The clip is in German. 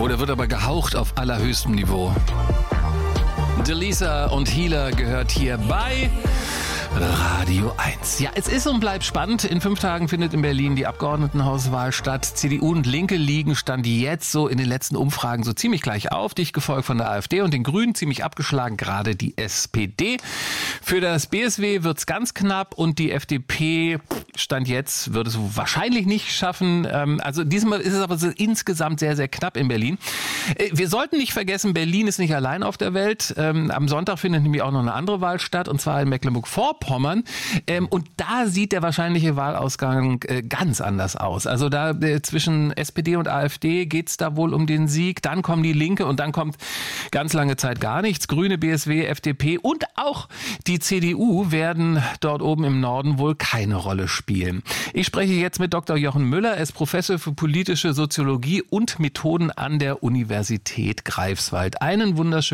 Oder wird aber gehaucht auf allerhöchstem Niveau. Delisa und Healer gehört hier bei Radio 1. Ja, es ist und bleibt spannend. In 5 Tagen findet in Berlin die Abgeordnetenhauswahl statt. CDU und Linke liegen Stand jetzt so in den letzten Umfragen so ziemlich gleich auf. Dicht gefolgt von der AfD und den Grünen, ziemlich abgeschlagen gerade die SPD. Für das BSW wird's ganz knapp und die FDP, Stand jetzt, wird es wahrscheinlich nicht schaffen. Also diesmal ist es aber so insgesamt sehr, sehr knapp in Berlin. Wir sollten nicht vergessen, Berlin ist nicht allein auf der Welt. Am Sonntag findet nämlich auch noch eine andere Wahl statt, und zwar in Mecklenburg-Vorpommern. Und da sieht der wahrscheinliche Wahlausgang ganz anders aus. Also da zwischen SPD und AfD geht's da wohl um den Sieg. Dann kommen die Linke und dann kommt ganz lange Zeit gar nichts. Grüne, BSW, FDP und auch die CDU werden dort oben im Norden wohl keine Rolle spielen. Ich spreche jetzt mit Dr. Jochen Müller. Er ist Professor für politische Soziologie und Methoden an der Universität Greifswald. Einen wunderschönen